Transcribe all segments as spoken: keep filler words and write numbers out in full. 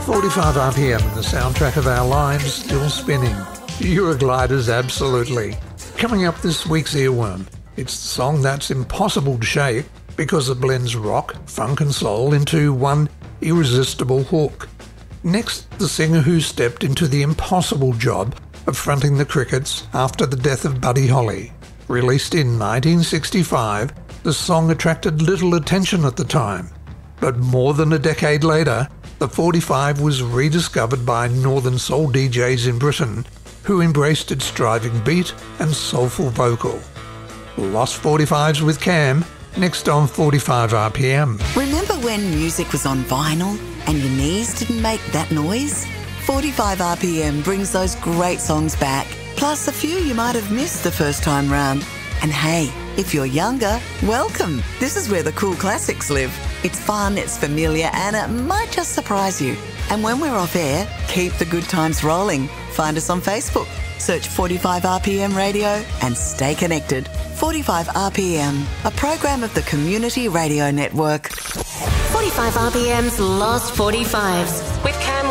forty-five R P M, the soundtrack of our lives, still spinning. Eurogliders, absolutely. Coming up this week's Earworm, it's the song that's impossible to shake because it blends rock, funk and soul into one irresistible hook. Next, the singer who stepped into the impossible job of fronting the Crickets after the death of Buddy Holly. Released in nineteen sixty-five, the song attracted little attention at the time. But more than a decade later, the forty-five was rediscovered by Northern Soul D Js in Britain, who embraced its driving beat and soulful vocal. Lost forty-fives with Cam, next on forty-five R P M. Remember when music was on vinyl and your knees didn't make that noise? forty-five R P M brings those great songs back, plus a few you might have missed the first time round. And hey, if you're younger, welcome. This is where the cool classics live. It's fun, it's familiar, and it might just surprise you. And when we're off air, keep the good times rolling. Find us on Facebook. Search forty-five R P M Radio and stay connected. forty-five R P M, a program of the Community Radio Network. forty-five R P M's Lost forty-fives with Cam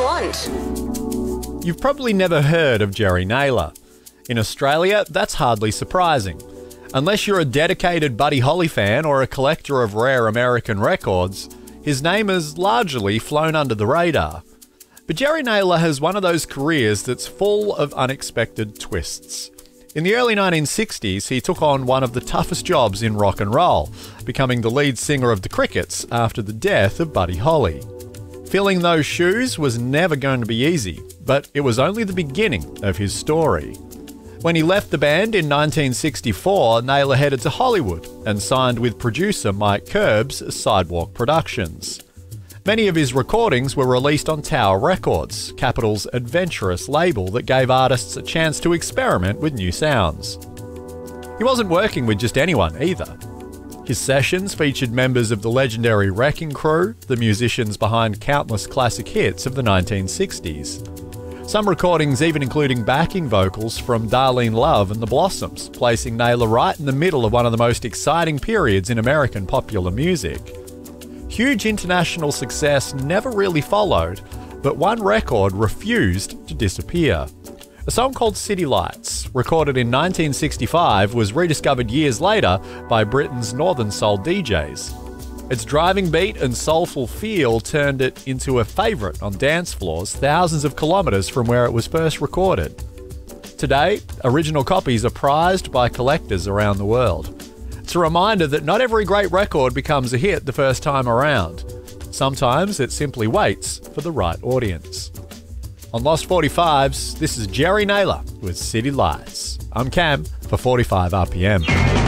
Want. You've probably never heard of Jerry Naylor. In Australia, that's hardly surprising. Unless you're a dedicated Buddy Holly fan or a collector of rare American records, his name has largely flown under the radar. But Jerry Naylor has one of those careers that's full of unexpected twists. In the early nineteen sixties, he took on one of the toughest jobs in rock and roll, becoming the lead singer of the Crickets after the death of Buddy Holly. Filling those shoes was never going to be easy, but it was only the beginning of his story. When he left the band in nineteen sixty-four, Naylor headed to Hollywood and signed with producer Mike Curb's Sidewalk Productions. Many of his recordings were released on Tower Records, Capitol's adventurous label that gave artists a chance to experiment with new sounds. He wasn't working with just anyone either. His sessions featured members of the legendary Wrecking Crew, the musicians behind countless classic hits of the nineteen sixties. Some recordings even including backing vocals from Darlene Love and the Blossoms, placing Naylor right in the middle of one of the most exciting periods in American popular music. Huge international success never really followed, but one record refused to disappear. A song called City Lights, recorded in nineteen sixty-five, was rediscovered years later by Britain's Northern Soul D Js. Its driving beat and soulful feel turned it into a favourite on dance floors thousands of kilometres from where it was first recorded. Today, original copies are prized by collectors around the world. It's a reminder that not every great record becomes a hit the first time around. Sometimes it simply waits for the right audience. On Lost forty-fives, this is Jerry Naylor with City Lights. I'm Cam for forty-five R P M.